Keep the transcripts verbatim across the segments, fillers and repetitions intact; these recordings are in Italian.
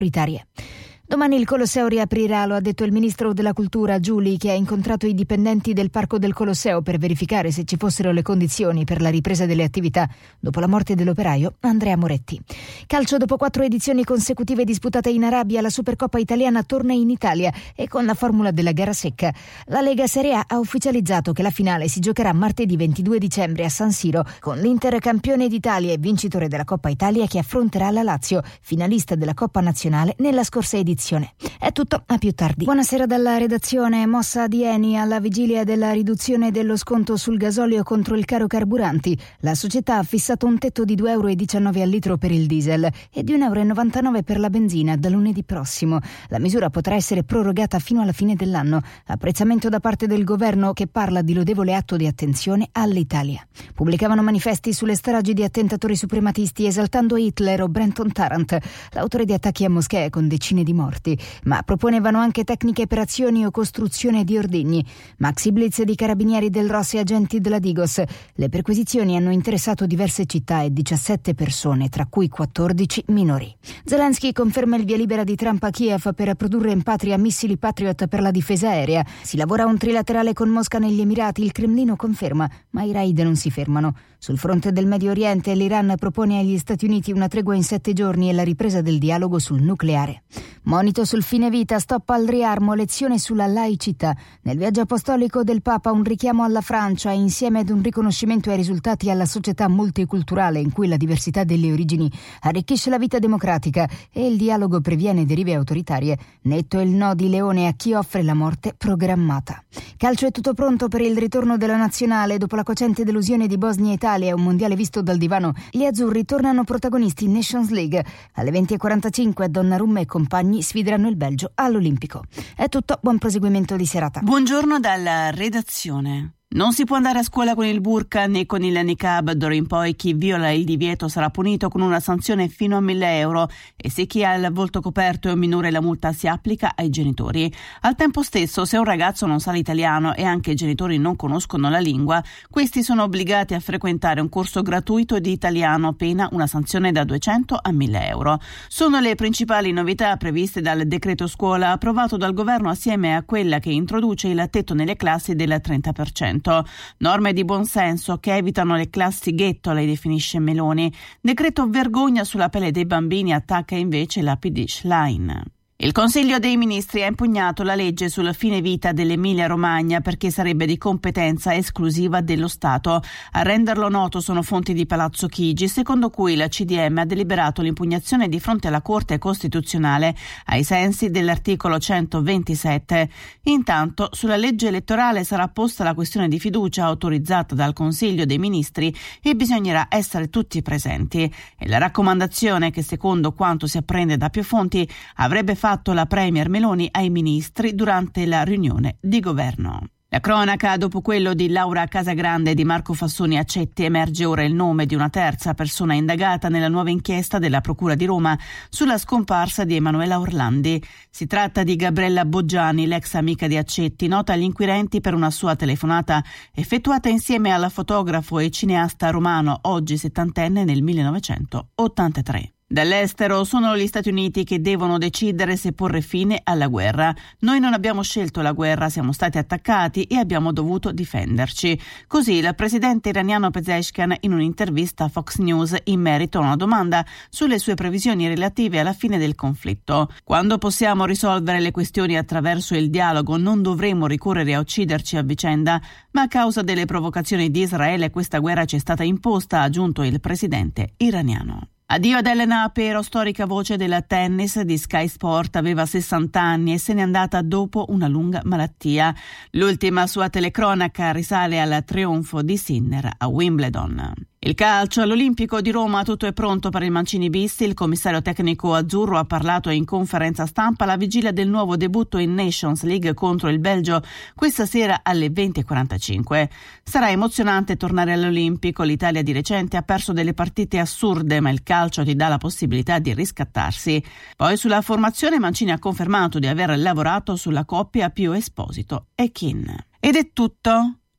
prioritarie. Domani il Colosseo riaprirà, lo ha detto il ministro della Cultura Giuli, che ha incontrato i dipendenti del Parco del Colosseo per verificare se ci fossero le condizioni per la ripresa delle attività dopo la morte dell'operaio Andrea Moretti. Calcio: dopo quattro edizioni consecutive disputate in Arabia, la Supercoppa italiana torna in Italia e con la formula della gara secca. La Lega Serie A ha ufficializzato che la finale si giocherà martedì ventidue dicembre a San Siro, con l'Inter campione d'Italia e vincitore della Coppa Italia che affronterà la Lazio, finalista della Coppa Nazionale nella scorsa edizione. È tutto, a più tardi. Buonasera dalla redazione. Mossa di Eni alla vigilia della riduzione dello sconto sul gasolio contro il caro carburanti. La società ha fissato un tetto di due euro e diciannove al litro per il diesel e di un euro e novantanove per la benzina da lunedì prossimo. La misura potrà essere prorogata fino alla fine dell'anno. Apprezzamento da parte del governo, che parla di lodevole atto di attenzione all'Italia. Pubblicavano manifesti sulle stragi di attentatori suprematisti esaltando Hitler o Brenton Tarrant, l'autore di attacchi a moschee con decine di morti, ma proponevano anche tecniche per azioni o costruzione di ordigni. Maxi blitz di carabinieri del R O S e agenti della Digos. Le perquisizioni hanno interessato diverse città e diciassette persone, tra cui quattordici minori. Zelensky conferma il via libera di Trump a Kiev per produrre in patria missili Patriot per la difesa aerea. Si lavora a un trilaterale con Mosca negli Emirati, il Cremlino conferma, ma i raid non si fermano. Sul fronte del Medio Oriente, l'Iran propone agli Stati Uniti una tregua in sette giorni e la ripresa del dialogo sul nucleare. Monito sul fine vita, stop al riarmo, lezione sulla laicità. Nel viaggio apostolico del Papa un richiamo alla Francia insieme ad un riconoscimento ai risultati alla società multiculturale in cui la diversità delle origini arricchisce la vita democratica e il dialogo previene derive autoritarie. Netto il no di Leone a chi offre la morte programmata. Calcio: è tutto pronto per il ritorno della nazionale dopo la cocente delusione di Bosnia Italia e un mondiale visto dal divano. Gli azzurri tornano protagonisti in Nations League. Alle venti e quarantacinque Donnarumma e compagni sfideranno il Belgio all'Olimpico. È tutto, buon proseguimento di serata. Buongiorno dalla redazione. Non si può andare a scuola con il burqa né con il niqab. D'ora in poi chi viola il divieto sarà punito con una sanzione fino a mille euro e se chi ha il volto coperto è un minore la multa si applica ai genitori. Al tempo stesso, se un ragazzo non sa l'italiano e anche i genitori non conoscono la lingua, questi sono obbligati a frequentare un corso gratuito di italiano, pena una sanzione da duecento a mille euro. Sono le principali novità previste dal decreto scuola approvato dal governo assieme a quella che introduce il tetto nelle classi del trenta per cento. Norme di buonsenso che evitano le classi ghetto, le definisce Meloni. Decreto vergogna sulla pelle dei bambini, attacca invece la P D Schlein. Il Consiglio dei Ministri ha impugnato la legge sul fine vita dell'Emilia Romagna perché sarebbe di competenza esclusiva dello Stato. A renderlo noto sono fonti di Palazzo Chigi, secondo cui la C D M ha deliberato l'impugnazione di fronte alla Corte Costituzionale ai sensi dell'articolo centoventisette. Intanto, sulla legge elettorale sarà posta la questione di fiducia autorizzata dal Consiglio dei Ministri e bisognerà essere tutti presenti. E la raccomandazione che, secondo quanto si apprende da più fonti, avrebbe fatto la Premier Meloni ai ministri durante la riunione di governo. La cronaca: dopo quello di Laura Casagrande e di Marco Fassoni Accetti, emerge ora il nome di una terza persona indagata nella nuova inchiesta della Procura di Roma sulla scomparsa di Emanuela Orlandi. Si tratta di Gabriella Boggiani, l'ex amica di Accetti, nota agli inquirenti per una sua telefonata effettuata insieme al fotografo e cineasta romano, oggi settantenne, nel millenovecentottantatré. Dall'estero: sono gli Stati Uniti che devono decidere se porre fine alla guerra. Noi non abbiamo scelto la guerra, siamo stati attaccati e abbiamo dovuto difenderci. Così il presidente iraniano Pezeshkian in un'intervista a Fox News in merito a una domanda sulle sue previsioni relative alla fine del conflitto. Quando possiamo risolvere le questioni attraverso il dialogo non dovremo ricorrere a ucciderci a vicenda, ma a causa delle provocazioni di Israele questa guerra ci è stata imposta, ha aggiunto il presidente iraniano. Addio ad Elena Apero, storica voce del tennis di Sky Sport. Aveva sessanta anni e se n'è andata dopo una lunga malattia. L'ultima sua telecronaca risale al trionfo di Sinner a Wimbledon. Il calcio: all'Olimpico di Roma tutto è pronto per il Mancini bis. Il commissario tecnico azzurro ha parlato in conferenza stampa alla vigilia del nuovo debutto in Nations League contro il Belgio questa sera alle venti e quarantacinque. Sarà emozionante tornare all'Olimpico. L'Italia di recente ha perso delle partite assurde, ma il calcio ti dà la possibilità di riscattarsi. Poi sulla formazione Mancini ha confermato di aver lavorato sulla coppia Pio Esposito e Kean. Ed è tutto.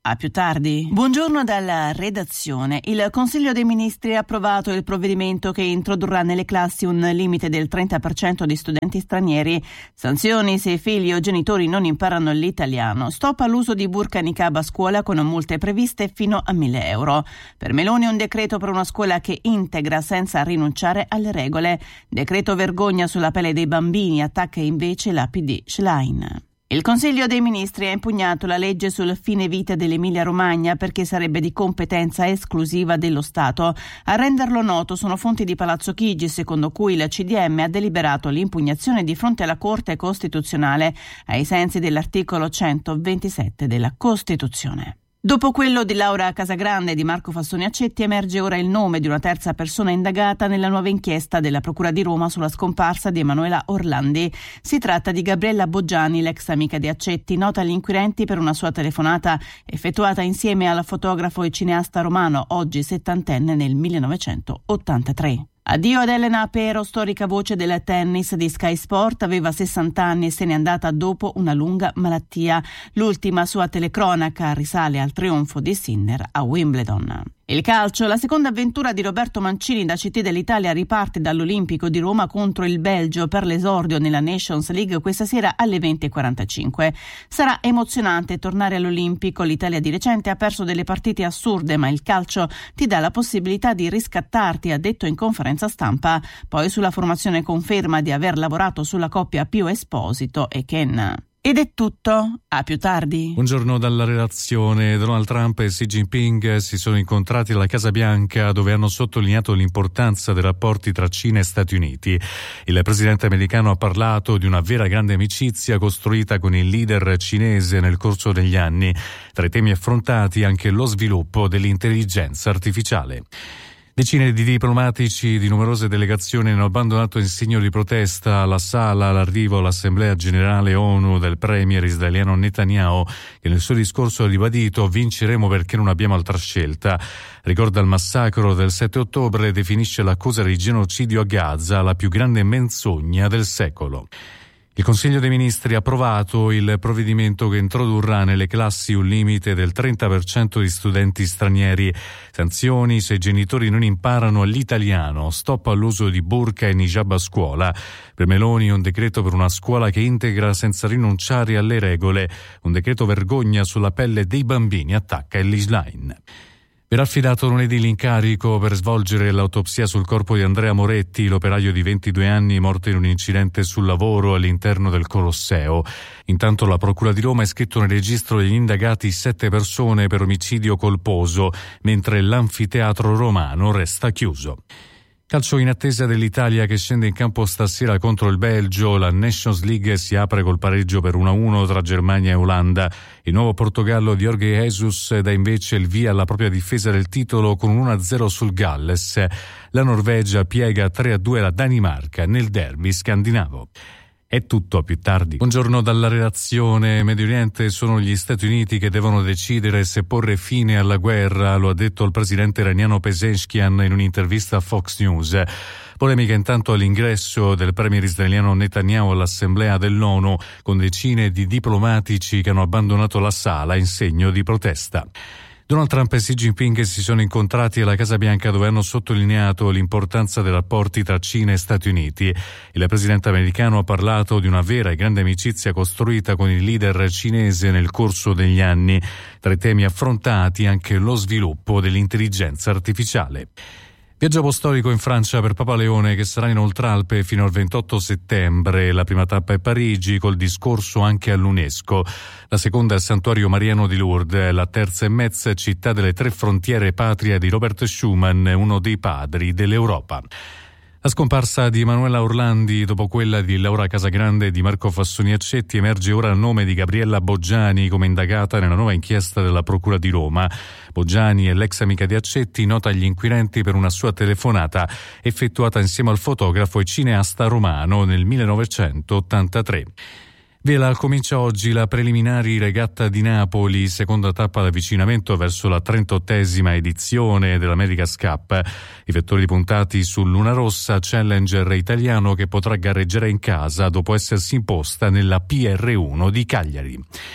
A più tardi. Buongiorno dalla redazione. Il Consiglio dei Ministri ha approvato il provvedimento che introdurrà nelle classi un limite del trenta per cento di studenti stranieri, sanzioni se figli o genitori non imparano l'italiano, stop all'uso di burqa e niqab a scuola con multe previste fino a mille euro. Per Meloni un decreto per una scuola che integra senza rinunciare alle regole. Decreto vergogna sulla pelle dei bambini, attacca invece la P D Schlein. Il Consiglio dei Ministri ha impugnato la legge sul fine vita dell'Emilia-Romagna perché sarebbe di competenza esclusiva dello Stato. A renderlo noto sono fonti di Palazzo Chigi, secondo cui il C D M ha deliberato l'impugnazione di fronte alla Corte Costituzionale ai sensi dell'articolo centoventisette della Costituzione. Dopo quello di Laura Casagrande e di Marco Fassoni Accetti emerge ora il nome di una terza persona indagata nella nuova inchiesta della Procura di Roma sulla scomparsa di Emanuela Orlandi. Si tratta di Gabriella Boggiani, l'ex amica di Accetti, nota agli inquirenti per una sua telefonata effettuata insieme al fotografo e cineasta romano, oggi settantenne, nel millenovecentottantatré. Addio ad Elena Pero, storica voce del tennis di Sky Sport, aveva sessanta anni e se n'è andata dopo una lunga malattia. L'ultima sua telecronaca risale al trionfo di Sinner a Wimbledon. Il calcio, la seconda avventura di Roberto Mancini da C T dell'Italia riparte dall'Olimpico di Roma contro il Belgio per l'esordio nella Nations League questa sera alle venti e quarantacinque. Sarà emozionante tornare all'Olimpico, l'Italia di recente ha perso delle partite assurde, ma il calcio ti dà la possibilità di riscattarti, ha detto in conferenza stampa. Poi sulla formazione conferma di aver lavorato sulla coppia Pio Esposito e Ken. Ed è tutto, a più tardi. Buongiorno dalla redazione. Donald Trump e Xi Jinping si sono incontrati alla Casa Bianca, dove hanno sottolineato l'importanza dei rapporti tra Cina e Stati Uniti. Il presidente americano ha parlato di una vera grande amicizia costruita con il leader cinese nel corso degli anni. Tra i temi affrontati anche lo sviluppo dell'intelligenza artificiale. Decine di diplomatici di numerose delegazioni hanno abbandonato in segno di protesta la sala all'arrivo all'Assemblea Generale ONU del premier israeliano Netanyahu, che nel suo discorso ha ribadito «vinceremo perché non abbiamo altra scelta». Ricorda il massacro del sette ottobre e definisce l'accusa di genocidio a Gaza la più grande menzogna del secolo. Il Consiglio dei Ministri ha approvato il provvedimento che introdurrà nelle classi un limite del trenta per cento di studenti stranieri, sanzioni se i genitori non imparano l'italiano, stop all'uso di burqa e niqab a scuola. Per Meloni un decreto per una scuola che integra senza rinunciare alle regole, un decreto vergogna sulla pelle dei bambini, attacca Elly Schlein. Verrà affidato lunedì l'incarico per svolgere l'autopsia sul corpo di Andrea Moretti, l'operaio di ventidue anni morto in un incidente sul lavoro all'interno del Colosseo. Intanto la Procura di Roma ha iscritto nel registro degli indagati sette persone per omicidio colposo, mentre l'anfiteatro romano resta chiuso. Calcio in attesa dell'Italia che scende in campo stasera contro il Belgio. La Nations League si apre col pareggio per uno a uno tra Germania e Olanda. Il nuovo Portogallo di Jorge Jesus dà invece il via alla propria difesa del titolo con un uno a zero sul Galles. La Norvegia piega tre a due la Danimarca nel derby scandinavo. È tutto, a più tardi. Buongiorno dalla redazione. Medio Oriente sono gli Stati Uniti che devono decidere se porre fine alla guerra, lo ha detto il presidente iraniano Pezeshkian in un'intervista a Fox News. Polemica intanto all'ingresso del premier israeliano Netanyahu all'assemblea dell'ONU, con decine di diplomatici che hanno abbandonato la sala in segno di protesta. Donald Trump e Xi Jinping si sono incontrati alla Casa Bianca, dove hanno sottolineato l'importanza dei rapporti tra Cina e Stati Uniti. Il presidente americano ha parlato di una vera e grande amicizia costruita con il leader cinese nel corso degli anni. Tra i temi affrontati anche lo sviluppo dell'intelligenza artificiale. Viaggio apostolico in Francia per Papa Leone, che sarà in Oltralpe fino al ventotto settembre. La prima tappa è Parigi, col discorso anche all'UNESCO. La seconda è il Santuario Mariano di Lourdes. La terza è Metz, città delle tre frontiere, patria di Robert Schuman, uno dei padri dell'Europa. La scomparsa di Emanuela Orlandi, dopo quella di Laura Casagrande e di Marco Fassoni Accetti, emerge ora il nome di Gabriella Boggiani come indagata nella nuova inchiesta della Procura di Roma. Boggiani è l'ex amica di Accetti, nota agli inquirenti per una sua telefonata effettuata insieme al fotografo e cineasta romano nel millenovecentottantatré. Vela comincia oggi la preliminari regatta di Napoli, seconda tappa d'avvicinamento verso la trentottesima edizione dell'America's Cup. I vettori puntati sul Luna Rossa, challenger italiano che potrà gareggiare in casa dopo essersi imposta nella P R uno di Cagliari.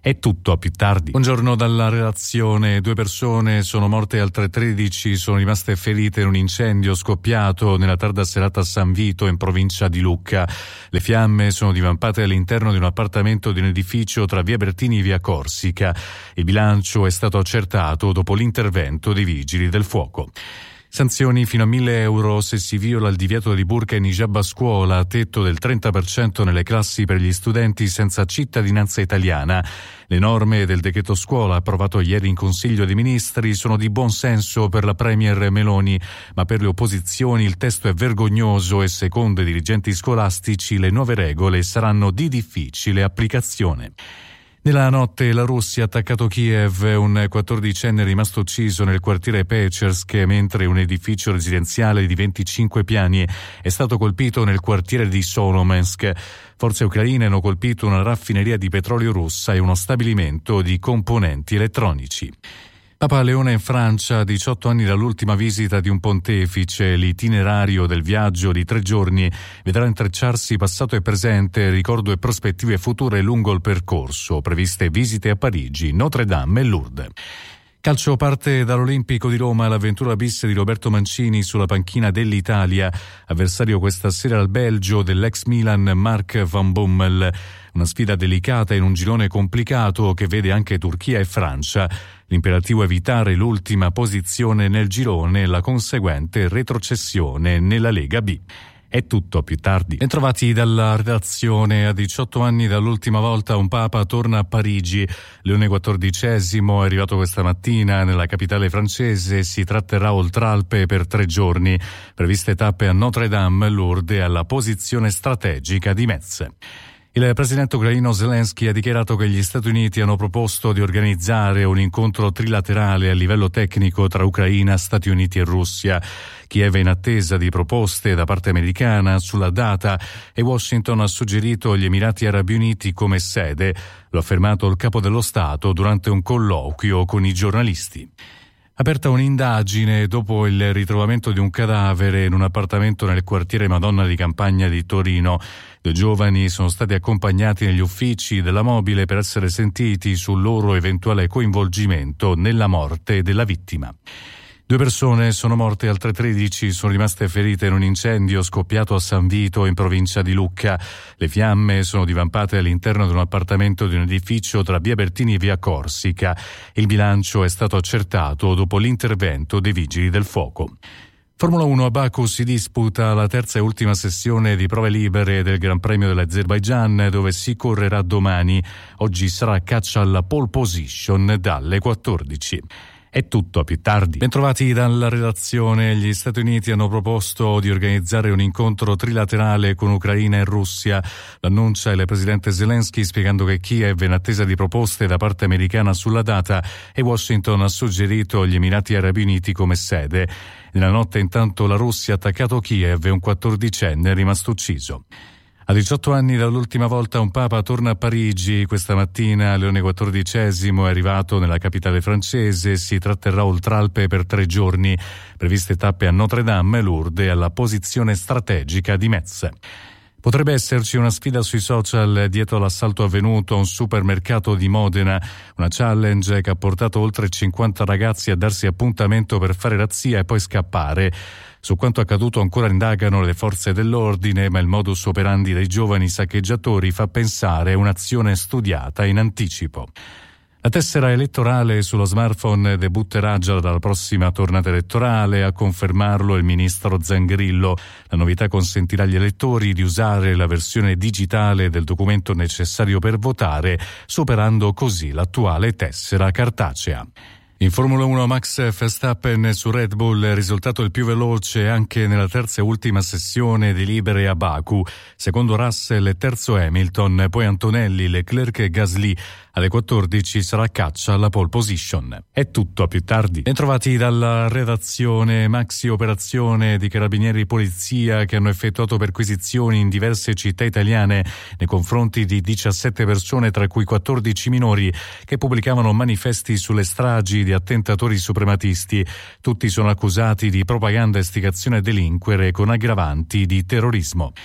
È tutto, a più tardi. Buongiorno dalla redazione. Due persone sono morte e altre tredici sono rimaste ferite in un incendio scoppiato nella tarda serata a San Vito, in provincia di Lucca. Le fiamme sono divampate all'interno di un appartamento di un edificio tra via Bertini e via Corsica. Il bilancio è stato accertato dopo l'intervento dei vigili del fuoco. Sanzioni fino a mille euro se si viola il divieto di burqa e hijab a scuola, tetto del trenta per cento nelle classi per gli studenti senza cittadinanza italiana. Le norme del decreto scuola approvato ieri in Consiglio dei Ministri sono di buon senso per la Premier Meloni, ma per le opposizioni il testo è vergognoso e secondo i dirigenti scolastici le nuove regole saranno di difficile applicazione. Nella notte la Russia ha attaccato Kiev, un quattordicenne è rimasto ucciso nel quartiere Pechersk, mentre un edificio residenziale di venticinque piani è stato colpito nel quartiere di Solomensk. Forze ucraine hanno colpito una raffineria di petrolio russa e uno stabilimento di componenti elettronici. Papa Leone in Francia, a diciotto anni dall'ultima visita di un pontefice. L'itinerario del viaggio di tre giorni vedrà intrecciarsi passato e presente, ricordo e prospettive future lungo il percorso, previste visite a Parigi, Notre Dame e Lourdes. Calcio parte dall'Olimpico di Roma l'avventura bis di Roberto Mancini sulla panchina dell'Italia, avversario questa sera al Belgio dell'ex Milan Mark van Bommel. Una sfida delicata in un girone complicato che vede anche Turchia e Francia. L'imperativo è evitare l'ultima posizione nel girone e la conseguente retrocessione nella Lega B. È tutto, più tardi. Bentrovati dalla redazione. A diciotto anni dall'ultima volta un Papa torna a Parigi. Leone quattordicesimo è arrivato questa mattina nella capitale francese e si tratterà oltre Alpe per tre giorni. Previste tappe a Notre Dame, Lourdes e alla posizione strategica di Metz. Il presidente ucraino Zelensky ha dichiarato che gli Stati Uniti hanno proposto di organizzare un incontro trilaterale a livello tecnico tra Ucraina, Stati Uniti e Russia. Kiev è in attesa di proposte da parte americana sulla data e Washington ha suggerito gli Emirati Arabi Uniti come sede. Lo ha affermato il capo dello Stato durante un colloquio con i giornalisti. Aperta un'indagine dopo il ritrovamento di un cadavere in un appartamento nel quartiere Madonna di Campagna di Torino. Due giovani sono stati accompagnati negli uffici della mobile per essere sentiti sul loro eventuale coinvolgimento nella morte della vittima. Due persone sono morte e altre tredici sono rimaste ferite in un incendio scoppiato a San Vito, in provincia di Lucca. Le fiamme sono divampate all'interno di un appartamento di un edificio tra via Bertini e via Corsica. Il bilancio è stato accertato dopo l'intervento dei vigili del fuoco. Formula uno, a Baku si disputa la terza e ultima sessione di prove libere del Gran Premio dell'Azerbaigian, dove si correrà domani. Oggi sarà caccia alla pole position dalle quattordici. È tutto, a più tardi. Bentrovati dalla redazione. Gli Stati Uniti hanno proposto di organizzare un incontro trilaterale con Ucraina e Russia. L'annuncia il presidente Zelensky, spiegando che Kiev è in attesa di proposte da parte americana sulla data e Washington ha suggerito gli Emirati Arabi Uniti come sede. Nella notte intanto la Russia ha attaccato Kiev e un quattordicenne è rimasto ucciso. A diciotto anni dall'ultima volta un Papa torna a Parigi. Questa mattina Leone quattordicesimo è arrivato nella capitale francese e si tratterrà oltre Alpe per tre giorni. Previste tappe a Notre Dame, Lourdes e alla posizione strategica di Metz. Potrebbe esserci una sfida sui social dietro l'assalto avvenuto a un supermercato di Modena, una challenge che ha portato oltre cinquanta ragazzi a darsi appuntamento per fare razzia e poi scappare. Su quanto accaduto ancora indagano le forze dell'ordine, ma il modus operandi dei giovani saccheggiatori fa pensare a un'azione studiata in anticipo. La tessera elettorale sullo smartphone debutterà già dalla prossima tornata elettorale, a confermarlo il ministro Zangrillo. La novità consentirà agli elettori di usare la versione digitale del documento necessario per votare, superando così l'attuale tessera cartacea. In Formula uno Max Verstappen su Red Bull è risultato il più veloce anche nella terza e ultima sessione di libere a Baku. Secondo Russell e terzo Hamilton, poi Antonelli, Leclerc e Gasly. Alle quattordici sarà caccia alla pole position. È tutto, a più tardi. Bentrovati dalla redazione. Maxi operazione di carabinieri e polizia che hanno effettuato perquisizioni in diverse città italiane nei confronti di diciassette persone, tra cui quattordici minori, che pubblicavano manifesti sulle stragi di attentatori suprematisti. Tutti sono accusati di propaganda e istigazione a delinquere con aggravanti di terrorismo.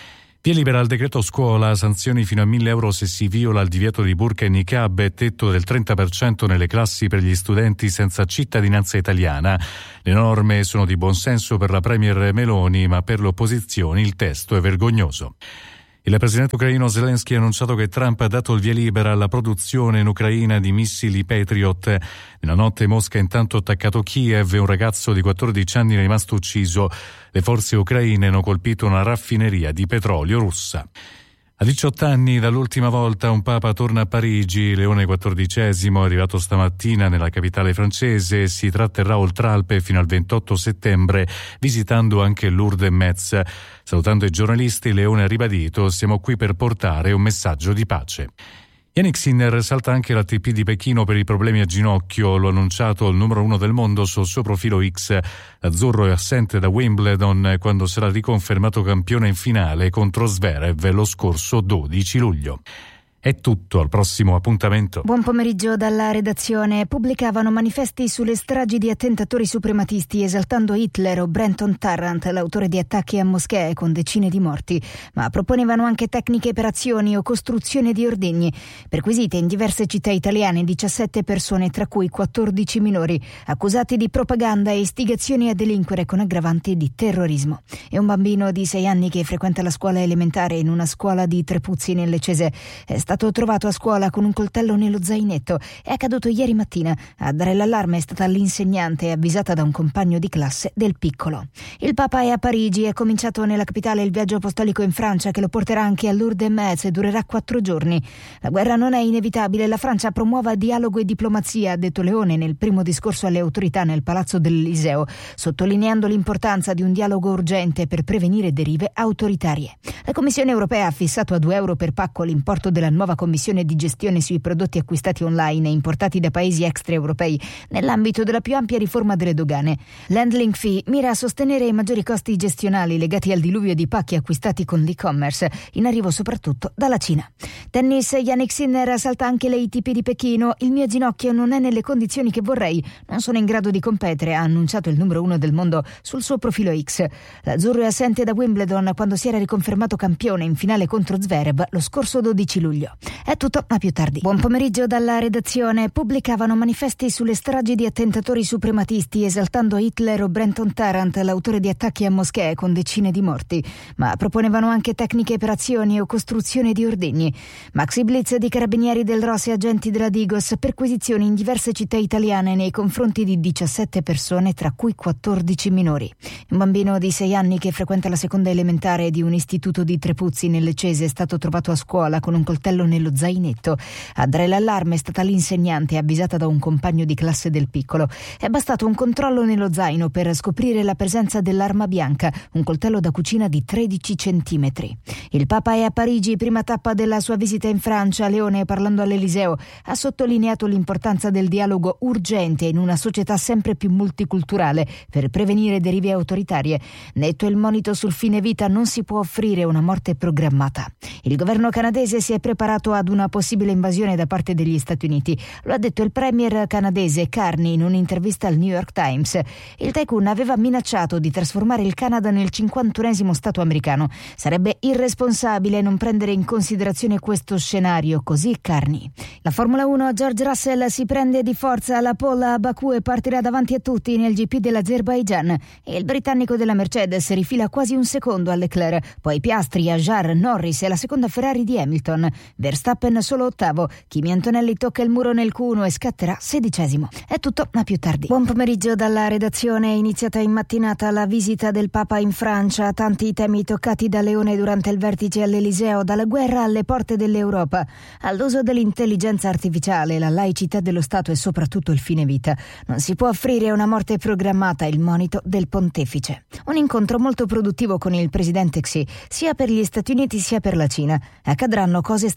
Via libera al decreto scuola, sanzioni fino a mille euro se si viola il divieto di burqa e niqab e tetto del trenta per cento nelle classi per gli studenti senza cittadinanza italiana. Le norme sono di buon senso per la premier Meloni, ma per le opposizioni il testo è vergognoso. Il presidente ucraino Zelensky ha annunciato che Trump ha dato il via libera alla produzione in Ucraina di missili Patriot. Nella notte Mosca ha intanto attaccato Kiev e un ragazzo di quattordici anni è rimasto ucciso. Le forze ucraine hanno colpito una raffineria di petrolio russa. A diciotto anni dall'ultima volta un papa torna a Parigi. Leone quattordicesimo è arrivato stamattina nella capitale francese e si tratterrà oltre Alpe fino al ventotto settembre, visitando anche Lourdes e Metz. Salutando i giornalisti, Leone ha ribadito: siamo qui per portare un messaggio di pace. Jannik Sinner salta anche l'A T P di Pechino per i problemi a ginocchio. Lo ha annunciato il numero uno del mondo sul suo profilo X. L'azzurro è assente da Wimbledon quando sarà riconfermato campione in finale contro Zverev lo scorso dodici luglio. È tutto, al prossimo appuntamento. Buon pomeriggio dalla redazione. Pubblicavano manifesti sulle stragi di attentatori suprematisti esaltando Hitler o Brenton Tarrant, l'autore di attacchi a moschee con decine di morti, ma proponevano anche tecniche per azioni o costruzione di ordigni. Perquisite in diverse città italiane diciassette persone, tra cui quattordici minori, accusati di propaganda e istigazioni a delinquere con aggravanti di terrorismo. E un bambino di sei anni che frequenta la scuola elementare in una scuola di Trepuzzi nel Lecese è stato trovato a scuola con un coltello nello zainetto. È accaduto ieri mattina. A dare l'allarme è stata l'insegnante, avvisata da un compagno di classe del piccolo. Il Papa è a Parigi. È cominciato nella capitale il viaggio apostolico in Francia, che lo porterà anche a Lourdes e Metz e durerà quattro giorni. La guerra non è inevitabile, la Francia promuova dialogo e diplomazia, ha detto Leone nel primo discorso alle autorità nel Palazzo dell'Eliseo, sottolineando l'importanza di un dialogo urgente per prevenire derive autoritarie. La Commissione europea ha fissato a due euro per pacco l'importo della nuova commissione di gestione sui prodotti acquistati online e importati da paesi extraeuropei nell'ambito della più ampia riforma delle dogane. L'handling fee mira a sostenere i maggiori costi gestionali legati al diluvio di pacchi acquistati con l'e-commerce, in arrivo soprattutto dalla Cina. Tennis, Jannik Sinner salta anche l'A T P di Pechino. Il mio ginocchio non è nelle condizioni che vorrei, non sono in grado di competere, ha annunciato il numero uno del mondo sul suo profilo X. L'azzurro è assente da Wimbledon quando si era riconfermato campione in finale contro Zverev lo scorso dodici luglio. È tutto, a più tardi. Buon pomeriggio dalla redazione. Pubblicavano manifesti sulle stragi di attentatori suprematisti esaltando Hitler o Brenton Tarrant, l'autore di attacchi a moschee con decine di morti, ma proponevano anche tecniche per azioni o costruzione di ordigni. Maxi blitz di carabinieri del R O S e agenti della Digos, perquisizioni in diverse città italiane nei confronti di diciassette persone, tra cui quattordici minori. Un bambino di sei anni che frequenta la seconda elementare di un istituto di Trepuzzi nel Lecese è stato trovato a scuola con un coltello nello zainetto. A dare l'allarme è stata l'insegnante, avvisata da un compagno di classe del piccolo. È bastato un controllo nello zaino per scoprire la presenza dell'arma bianca, un coltello da cucina di tredici centimetri. Il Papa è a Parigi, prima tappa della sua visita in Francia. Leone, parlando all'Eliseo, ha sottolineato l'importanza del dialogo urgente in una società sempre più multiculturale per prevenire derive autoritarie. Netto il monito sul fine vita, non si può offrire una morte programmata. Il governo canadese si è preparato ad una possibile invasione da parte degli Stati Uniti. Lo ha detto il premier canadese Carney in un'intervista al New York Times. Il tycoon aveva minacciato di trasformare il Canada nel cinquantunesimo stato americano. Sarebbe irresponsabile non prendere in considerazione questo scenario, così Carney. La Formula uno, George Russell si prende di forza la pole a Baku e partirà davanti a tutti nel G P dell'Azerbaigian. E il britannico della Mercedes rifila quasi un secondo a Leclerc, poi Piastri, Ajar, Norris e la seconda Ferrari di Hamilton. Verstappen solo ottavo. Kimi Antonelli tocca il muro nel Q uno e scatterà sedicesimo. È tutto, a più tardi. Buon pomeriggio dalla redazione. È iniziata in mattinata la visita del Papa in Francia. Tanti temi toccati da Leone durante il vertice all'Eliseo, dalla guerra alle porte dell'Europa, all'uso dell'intelligenza artificiale, la laicità dello Stato e soprattutto il fine vita. Non si può offrire una morte programmata, il monito del pontefice. Un incontro molto produttivo con il presidente Xi, sia per gli Stati Uniti sia per la Cina. Accadranno cose straordinarie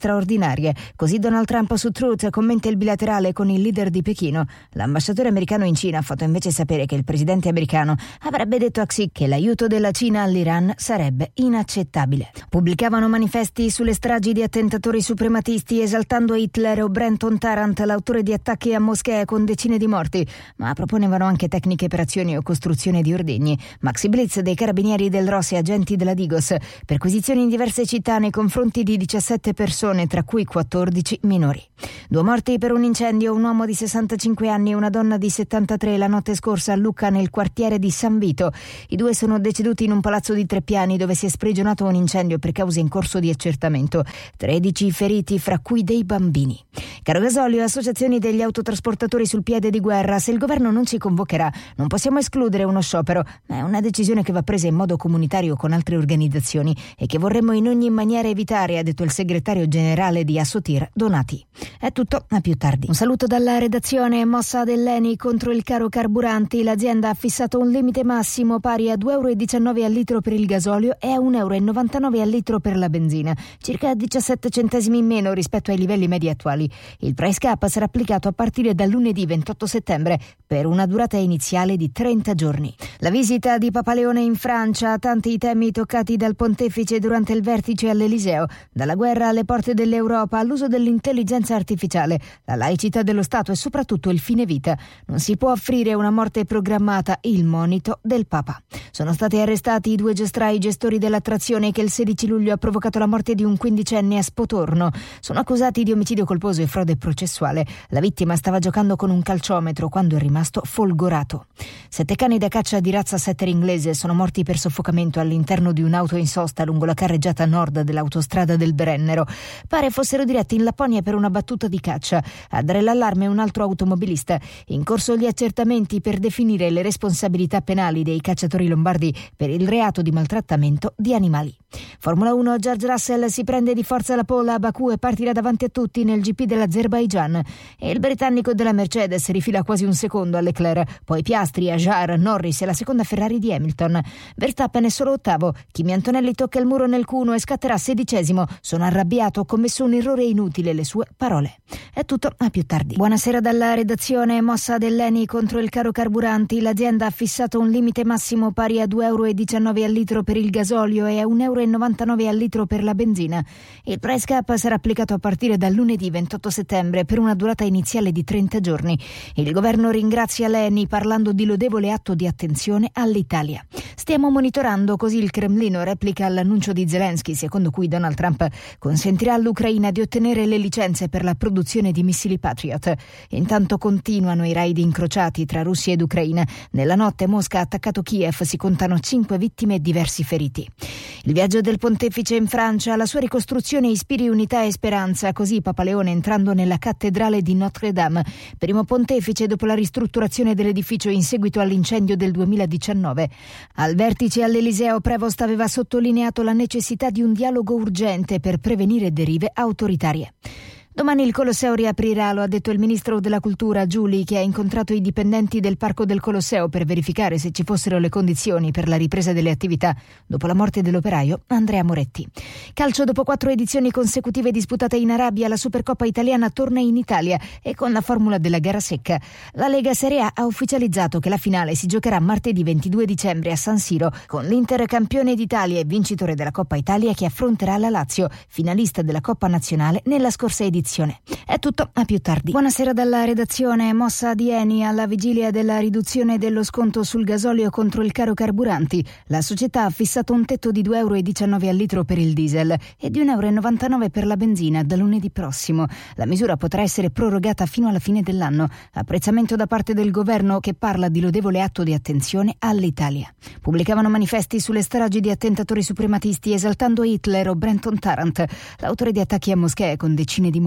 straordinarie. Così Donald Trump su Truth commenta il bilaterale con il leader di Pechino. L'ambasciatore americano in Cina ha fatto invece sapere che il presidente americano avrebbe detto a Xi che l'aiuto della Cina all'Iran sarebbe inaccettabile. Pubblicavano manifesti sulle stragi di attentatori suprematisti esaltando Hitler o Brenton Tarrant, l'autore di attacchi a moschee con decine di morti, ma proponevano anche tecniche per azioni o costruzione di ordigni. Maxi Blitz dei carabinieri del Rossi, agenti della Digos, perquisizioni in diverse città nei confronti di diciassette persone, tra cui quattordici minori. Due morti per un incendio, un uomo di sessantacinque anni e una donna di settantatré la notte scorsa a Lucca nel quartiere di San Vito. I due sono deceduti in un palazzo di tre piani dove si è sprigionato un incendio per cause in corso di accertamento. tredici feriti, fra cui dei bambini. Caro gasolio, associazioni degli autotrasportatori sul piede di guerra, se il governo non ci convocherà non possiamo escludere uno sciopero, ma è una decisione che va presa in modo comunitario con altre organizzazioni e che vorremmo in ogni maniera evitare, ha detto il segretario generale di Assotir, Donati. È tutto, a più tardi. Un saluto dalla redazione. Mossa dell'Eni contro il caro carburanti. L'azienda ha fissato un limite massimo pari a due virgola diciannove euro al litro per il gasolio e a uno virgola novantanove euro al litro per la benzina, circa diciassette centesimi in meno rispetto ai livelli medi attuali. Il price cap sarà applicato a partire dal lunedì ventotto settembre per una durata iniziale di trenta giorni. La visita di Papa Leone in Francia, tanti i temi toccati dal pontefice durante il vertice all'Eliseo, dalla guerra alle porte dell'Europa all'uso dell'intelligenza artificiale, la laicità dello Stato e soprattutto il fine vita. Non si può offrire una morte programmata, il monito del Papa. Sono stati arrestati i due giostrai gestori dell'attrazione che il sedici luglio ha provocato la morte di un quindicenne a Spotorno. Sono accusati di omicidio colposo e frode processuale. La vittima stava giocando con un calciometro quando è rimasto folgorato. Sette cani da caccia di razza setter inglese sono morti per soffocamento all'interno di un'auto in sosta lungo la carreggiata nord dell'autostrada del Brennero. Pare fossero diretti in Lapponia per una battuta di caccia. A dare l'allarme un altro automobilista. In corso gli accertamenti per definire le responsabilità penali dei cacciatori lombardi per il reato di maltrattamento di animali. Formula uno, George Russell si prende di forza la pole a Baku e partirà davanti a tutti nel G P dell'Azerbaigian. E il britannico della Mercedes rifila quasi un secondo a Leclerc, poi Piastri, Ajar, Norris e la seconda Ferrari di Hamilton. Verstappen è solo ottavo. Kimi Antonelli tocca il muro nel Q uno e scatterà sedicesimo. Sono arrabbiato, ho commesso un errore inutile, le sue parole. È tutto, a più tardi. Buonasera dalla redazione. Mossa dell'Eni contro il caro carburanti. L'azienda ha fissato un limite massimo pari a due virgola diciannove euro al litro per il gasolio e a uno virgola novantanove euro al litro per la benzina. Il price cap sarà applicato a partire dal lunedì ventotto settembre per una durata iniziale di trenta giorni. Il governo ringrazia l'Eni parlando di lodevole atto di attenzione all'Italia. Stiamo monitorando, così il Cremlino replica all'annuncio di Zelensky, secondo cui Donald Trump consentirà all'Ucraina di ottenere le licenze per la produzione di missili Patriot. Intanto continuano i raid incrociati tra Russia ed Ucraina. Nella notte Mosca ha attaccato Kiev, si contano cinque vittime e diversi feriti. Il viaggio del pontefice in Francia, la sua ricostruzione ispiri unità e speranza, così Papa Leone entrando nella cattedrale di Notre Dame, primo pontefice dopo la ristrutturazione dell'edificio in seguito all'incendio del duemiladiciannove. Al vertice all'Eliseo Prevost aveva sottolineato la necessità di un dialogo urgente per prevenire derive autoritarie. Domani il Colosseo riaprirà, lo ha detto il ministro della Cultura Giuli, che ha incontrato i dipendenti del Parco del Colosseo per verificare se ci fossero le condizioni per la ripresa delle attività dopo la morte dell'operaio Andrea Moretti. Calcio, dopo quattro edizioni consecutive disputate in Arabia, la Supercoppa italiana torna in Italia e con la formula della gara secca. La Lega Serie A ha ufficializzato che la finale si giocherà martedì ventidue dicembre a San Siro, con l'Inter campione d'Italia e vincitore della Coppa Italia che affronterà la Lazio, finalista della Coppa Nazionale nella scorsa edizione. È tutto, a più tardi. Buonasera dalla redazione. Mossa di Eni alla vigilia della riduzione dello sconto sul gasolio contro il caro carburanti. La società ha fissato un tetto di due virgola diciannove euro al litro per il diesel e di uno virgola novantanove euro per la benzina da lunedì prossimo. La misura potrà essere prorogata fino alla fine dell'anno. Apprezzamento da parte del governo, che parla di lodevole atto di attenzione all'Italia. Pubblicavano manifesti sulle stragi di attentatori suprematisti esaltando Hitler o Brenton Tarrant, l'autore di attacchi a moschee con decine di morti.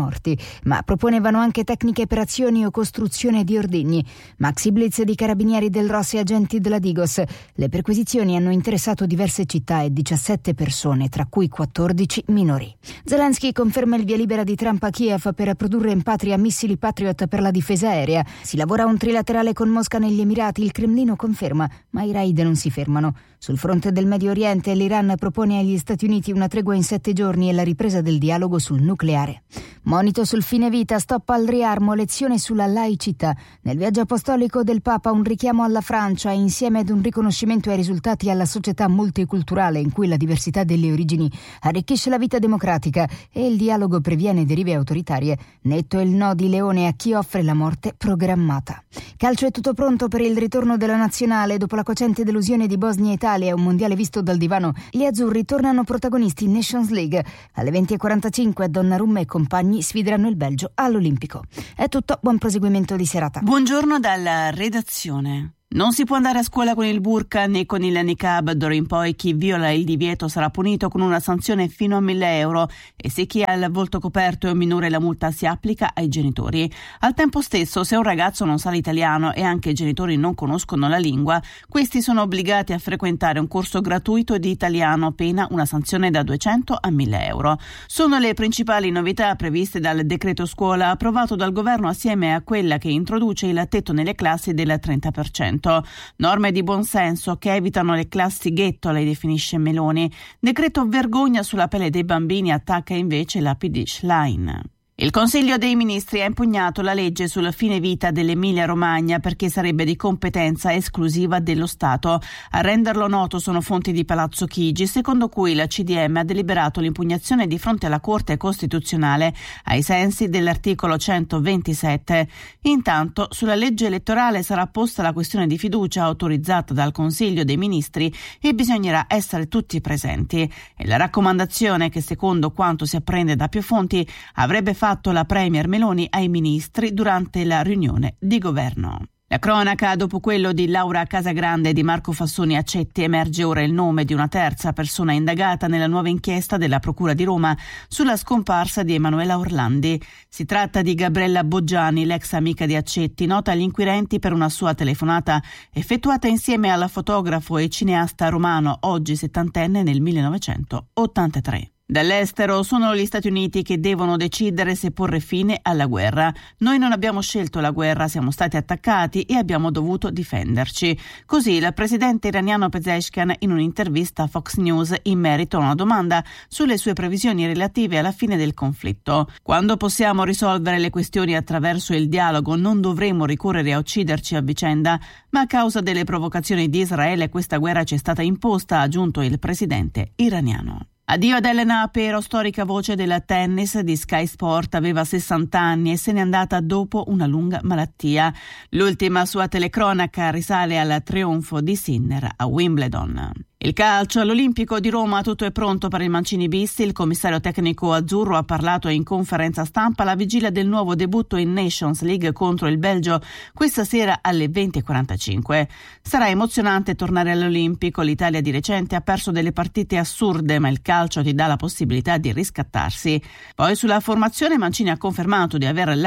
morti, ma proponevano anche tecniche per azioni o costruzione di ordigni. Maxi blitz di carabinieri del R O S e agenti della Digos. Le perquisizioni hanno interessato diverse città e diciassette persone, tra cui quattordici minori. Zelensky conferma il via libera di Trump a Kiev per produrre in patria missili Patriot per la difesa aerea. Si lavora a un trilaterale con Mosca negli Emirati, il Cremlino conferma, ma i raid non si fermano. Sul fronte del Medio Oriente, l'Iran propone agli Stati Uniti una tregua in sette giorni e la ripresa del dialogo sul nucleare. Monito sul fine vita, stop al riarmo, lezione sulla laicità. Nel viaggio apostolico del Papa un richiamo alla Francia insieme ad un riconoscimento ai risultati alla società multiculturale in cui la diversità delle origini arricchisce la vita democratica e il dialogo previene derive autoritarie. Netto il no di Leone a chi offre la morte programmata. Calcio è tutto pronto per il ritorno della nazionale dopo la cocente delusione di Bosnia-Italia e un mondiale visto dal divano. Gli azzurri tornano protagonisti in Nations League. Alle venti e quarantacinque Donnarumma e compagni sfideranno il Belgio all'Olimpico. È tutto, buon proseguimento di serata. Buongiorno dalla redazione. Non si può andare a scuola con il burqa né con il niqab, d'ora in poi chi viola il divieto sarà punito con una sanzione fino a mille euro e se chi ha il volto coperto è un minore la multa si applica ai genitori. Al tempo stesso, se un ragazzo non sa l'italiano e anche i genitori non conoscono la lingua, questi sono obbligati a frequentare un corso gratuito di italiano, pena una sanzione da duecento a mille euro. Sono le principali novità previste dal decreto scuola approvato dal governo assieme a quella che introduce il tetto nelle classi del trenta per cento. Norme di buonsenso che evitano le classi ghetto, le definisce Meloni. Decreto vergogna sulla pelle dei bambini, attacca invece la P D Schlein. Il Consiglio dei Ministri ha impugnato la legge sul fine vita dell'Emilia-Romagna perché sarebbe di competenza esclusiva dello Stato. A renderlo noto sono fonti di Palazzo Chigi, secondo cui la C D M ha deliberato l'impugnazione di fronte alla Corte Costituzionale ai sensi dell'articolo centoventisette. Intanto, sulla legge elettorale sarà posta la questione di fiducia autorizzata dal Consiglio dei Ministri e bisognerà essere tutti presenti. E la raccomandazione che, secondo quanto si apprende da più fonti, avrebbe fatto la Premier Meloni ai ministri durante la riunione di governo. La cronaca, dopo quello di Laura Casagrande e di Marco Fassoni Accetti, emerge ora il nome di una terza persona indagata nella nuova inchiesta della Procura di Roma sulla scomparsa di Emanuela Orlandi. Si tratta di Gabriella Boggiani, l'ex amica di Accetti, nota agli inquirenti per una sua telefonata effettuata insieme al fotografo e cineasta romano, oggi settantenne, nel millenovecentottantatré. Dall'estero sono gli Stati Uniti che devono decidere se porre fine alla guerra. Noi non abbiamo scelto la guerra, siamo stati attaccati e abbiamo dovuto difenderci. Così il presidente iraniano Pezeshkian in un'intervista a Fox News in merito a una domanda sulle sue previsioni relative alla fine del conflitto. Quando possiamo risolvere le questioni attraverso il dialogo non dovremo ricorrere a ucciderci a vicenda, ma a causa delle provocazioni di Israele questa guerra ci è stata imposta, ha aggiunto il presidente iraniano. Addio ad Elena Apero, storica voce del tennis di Sky Sport, aveva sessanta anni e se n'è andata dopo una lunga malattia. L'ultima sua telecronaca risale al trionfo di Sinner a Wimbledon. Il calcio all'Olimpico di Roma, tutto è pronto per il Mancini bis. Il commissario tecnico azzurro ha parlato in conferenza stampa alla vigilia del nuovo debutto in Nations League contro il Belgio questa sera alle venti e quarantacinque. Sarà emozionante tornare all'Olimpico. L'Italia di recente ha perso delle partite assurde, ma il calcio ti dà la possibilità di riscattarsi. Poi sulla formazione Mancini ha confermato di aver